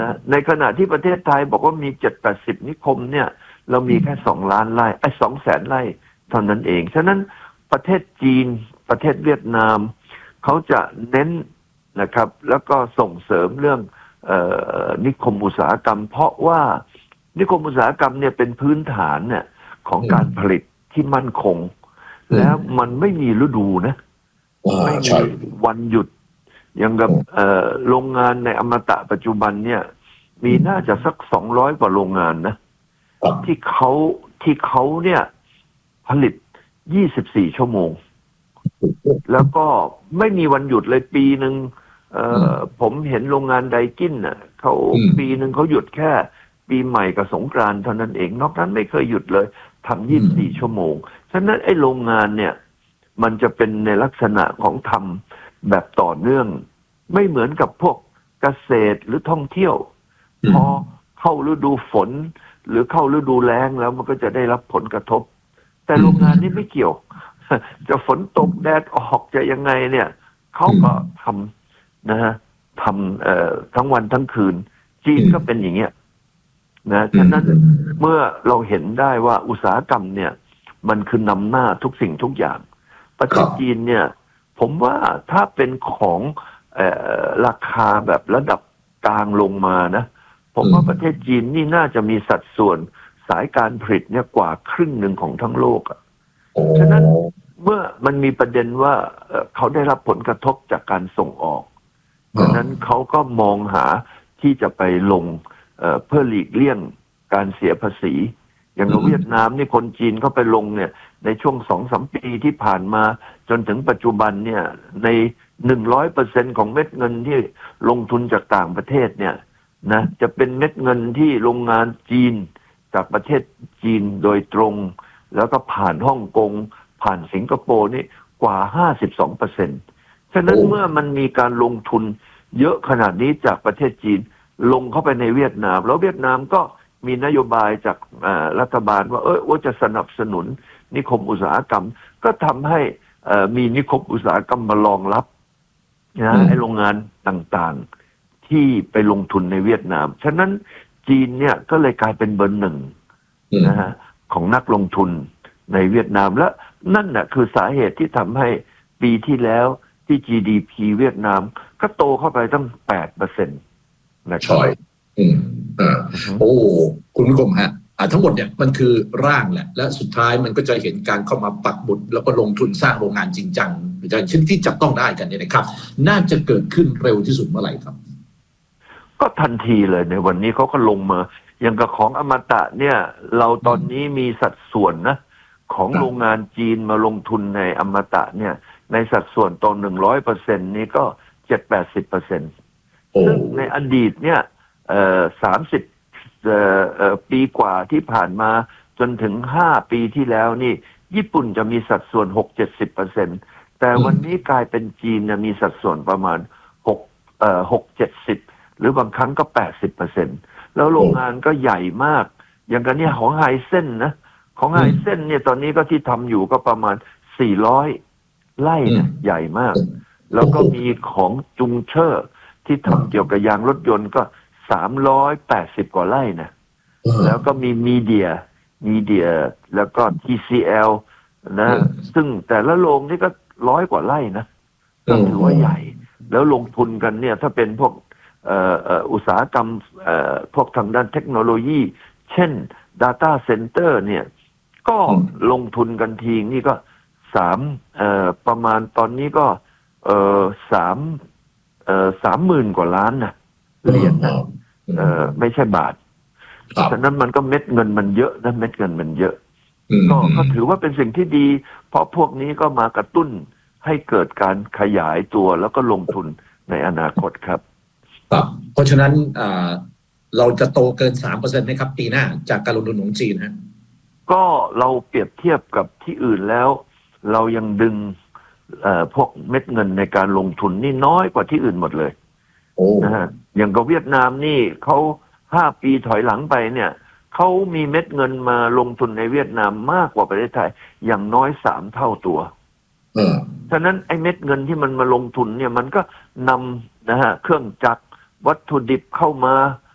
นะในขณะที่ประเทศไทยบอกว่ามี7-80 นิคมเนี่ยเรามีแค่2 ล้านไร่200,000 ไร่เท่านั้นเองฉะนั้นประเทศจีนประเทศเวียดนามเขาจะเน้นนะครับแล้วก็ส่งเสริมเรื่องนิคมอุตสาหกรรมเพราะว่านิคมอุตสาหกรรมเนี่ยเป็นพื้นฐานเนี่ยของการผลิตที่มั่นคงแล้วมันไม่มีฤดูนะไม่มีวันหยุดอย่างกับโรงงานในอมตะปัจจุบันเนี่ยมีน่าจะสัก200 กว่าโรงงานนะที่เขาเนี่ยผลิต24 ชั่วโมงแล้วก็ไม่มีวันหยุดเลยปีหนึ่งผมเห็นโรงงานไดกินน่ะเขาปีหนึ่งเขาหยุดแค่ปีใหม่กับสงกรานต์เท่านั้นเองนอกนั้นไม่เคยหยุดเลยทำ24 ชั่วโมงฉะนั้นไอ้โรงงานเนี่ยมันจะเป็นในลักษณะของทำแบบต่อเนื่องไม่เหมือนกับพวกเกษตรหรือท่องเที่ยวพอเข้าฤดูฝนหรือเข้าฤดูแล้งแล้วมันก็จะได้รับผลกระทบแต่โรงงานนี้ไม่เกี่ยวจะฝนตกแดดออกจะยังไงเนี่ยเขาก็ทำนะฮะทำทั้งวันทั้งคืนจีนก็เป็นอย่างเงี้ยนะฉะนั้นเมื่อเราเห็นได้ว่าอุตสาหกรรมเนี่ยมันคือนำหน้าทุกสิ่งทุกอย่างประเทศจีนเนี่ยผมว่าถ้าเป็นของราคาแบบระดับกลางลงมานะผมว่าประเทศจีนนี่น่าจะมีสัดส่วนสายการผลิตเนี่ยกว่าครึ่งหนึ่งของทั้งโลกอ่ะฉะนั้นเมื่อมันมีประเด็นว่าเขาได้รับผลกระทบจากการส่งออกฉะนั้นเขาก็มองหาที่จะไปลงเพื่อหลีกเลี่ยงการเสียภาษีอย่างเวียดนามนี่คนจีนเขาไปลงเนี่ยในช่วง 2-3 ปีที่ผ่านมาจนถึงปัจจุบันเนี่ยใน 100% ของเม็ดเงินที่ลงทุนจากต่างประเทศเนี่ยนะจะเป็นเม็ดเงินที่โรงงานจีนจากประเทศจีนโดยตรงแล้วก็ผ่านฮ่องกงผ่านสิงคโปร์นี่กว่า 52% ฉะนั้นเมื่อมันมีการลงทุนเยอะขนาดนี้จากประเทศจีนลงเข้าไปในเวียดนามแล้วเวียดนามก็มีนโยบายจากรัฐบาลว่าจะสนับสนุนนิคมอุตสาหกรรมก็ทำให้มีนิคมอุตสาหกรรมมารองรับนะไอ้โรงงานต่างๆที่ไปลงทุนในเวียดนามฉะนั้นจีนเนี่ยก็เลยกลายเป็นเบอร์ 1นะฮะของนักลงทุนในเวียดนามและนั่นน่ะคือสาเหตุที่ทำให้ปีที่แล้วที่ GDP เวียดนามก็โตเข้าไปตั้ง 8% นะครับโอ้คุณผู้ชมฮะทั้งหมดเนี่ยมันคือร่างแหละและสุดท้ายมันก็จะเห็นการเข้ามาปักหมุดแล้วก็ลงทุนสร้างโรงงานจริงจังชิ้นที่จับต้องได้กันเนี่ยนะครับน่าจะเกิดขึ้นเร็วที่สุดเมื่อไหร่ครับก็ทันทีเลยในวันนี้เขาก็ลงมาอย่างกับของอมตะเนี่ยเราตอนนี้มีสัดส่วนนะของโรงงานจีนมาลงทุนในอมตะเนี่ยในสัดส่วนต่อ 100% นี้ก็ 7-80% ซึ่งในอดีตเนี่ย30ปีกว่าที่ผ่านมาจนถึง5 ปีที่แล้วนี่ญี่ปุ่นจะมีสัดส่วน 6-70% แต่วันนี้กลายเป็นจีนมีสัดส่วนประมาณ6-70%หรือบางครั้งก็ 80% แล้วโรงงานก็ใหญ่มากอย่างกันเนี่ยของไฮเซ็นนะของไฮเซ็นเนี่ยตอนนี้ก็ที่ทำอยู่ก็ประมาณ400 ไร่นะใหญ่มากแล้วก็มีของจุงเชอร์ที่ทำเกี่ยวกับยางรถยนต์ก็380 กว่าไร่นะแล้วก็มีมีเดียแล้วก็ TCL นะซึ่งแต่ละโรงนี่ก็100 กว่าไร่นะก็ถือว่าใหญ่แล้วลงทุนกันเนี่ยถ้าเป็นพวกอุตสาหกรรมพวกทางด้านเทคโนโลยีเช่น Data Center เนี่ยก็ลงทุนกันทีนี่ก็ประมาณตอนนี้ก็30,000 กว่าล้านนะเหรียญนะไม่ใช่บาทฉะนั้นมันก็เม็ดเงินมันเยอะนะเม็ดเงินมันเยอะก็ถือว่าเป็นสิ่งที่ดีเพราะพวกนี้ก็มากระตุ้นให้เกิดการขยายตัวแล้วก็ลงทุนในอนาคตครับเพราะฉะนั้นเราจะโตเกิน 3% ไหมครับปีหน้าจากการลงทุนของจีนฮะก็เราเปรียบเทียบกับที่อื่นแล้วเรายังดึงพวกเม็ดเงินในการลงทุนนี่น้อยกว่าที่อื่นหมดเลยนะฮะอย่างกับเวียดนามนี่เขา5 ปีถอยหลังไปเนี่ยเขามีเม็ดเงินมาลงทุนในเวียดนามมากกว่าประเทศไทยอย่างน้อย3 เท่าตัวฉะนั้นไอ้เม็ดเงินที่มันมาลงทุนเนี่ยมันก็นำนะฮะเครื่องจักรวัตถุดิบเข้ามา